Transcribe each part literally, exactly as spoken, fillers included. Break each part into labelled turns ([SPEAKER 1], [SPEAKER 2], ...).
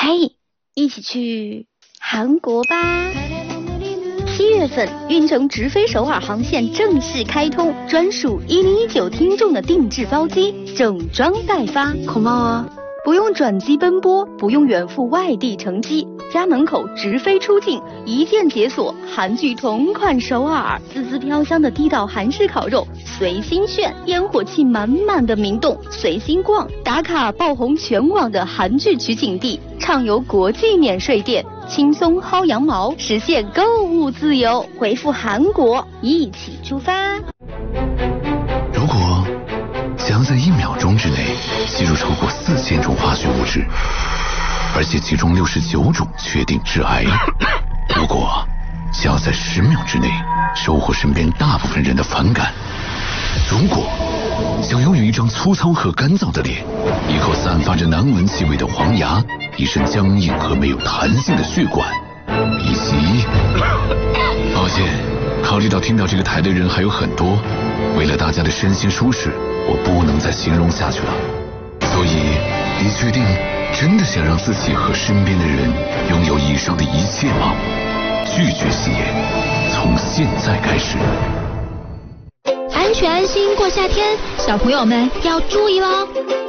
[SPEAKER 1] 嘿，一起去韩国吧！七月份，运城直飞首尔航线正式开通，专属一零一九听众的定制包机，整装待发。
[SPEAKER 2] 고마워。
[SPEAKER 1] 不用转机奔波，不用远赴外地乘机，家门口直飞出境，一键解锁韩剧同款首尔，滋滋飘香的地道韩式烤肉，随心炫，烟火气满满的明洞，随心逛，打卡爆红全网的韩剧取景地，畅游国际免税店，轻松薅羊毛，实现购物自由。回复韩国，一起出发。
[SPEAKER 3] 如果想要在一秒钟之内吸入超过四千种化学物质，而且其中六十九种确定致癌；如果想要在十秒之内收获身边大部分人的反感；如果想拥有一张粗糙和干燥的脸，一口散发着难闻气味的黄牙，一身僵硬和没有弹性的血管，以及……抱歉，考虑到听到这个台的人还有很多，为了大家的身心舒适，我不能再形容下去了。所以，你确定真的想让自己和身边的人拥有以上的一切吗？拒绝吸烟，从现在开始。
[SPEAKER 4] 安全安心过夏天，小朋友们要注意喽！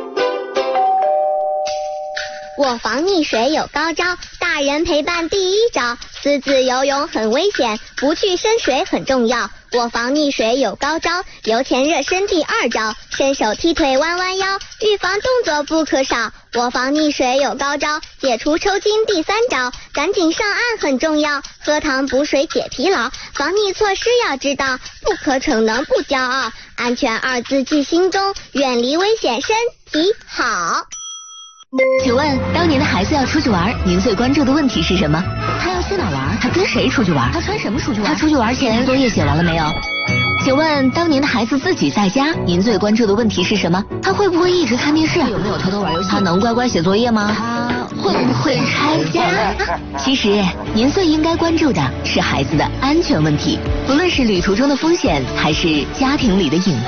[SPEAKER 5] 我防溺水有高招，大人陪伴第一招。私自游泳很危险，不去深水很重要。我防溺水有高招，游前热身第二招，伸手踢腿弯弯腰，预防动作不可少。我防溺水有高招，解除抽筋第三招，赶紧上岸很重要，喝糖补水解疲劳。防溺措施要知道，不可逞能不骄傲，安全二字记心中，远离危险身体好。
[SPEAKER 6] 请问，当您的孩子要出去玩，您最关注的问题是什么？他要去哪玩？他跟谁出去玩？他穿什么出去玩？他出去玩前作业写完了没有？请问，当您的孩子自己在家，您最关注的问题是什么？他会不会一直看电视？有没有偷偷玩游戏？他能乖乖写作业吗？他会不会拆家？其实，您最应该关注的是孩子的安全问题，不论是旅途中的风险，还是家庭里的隐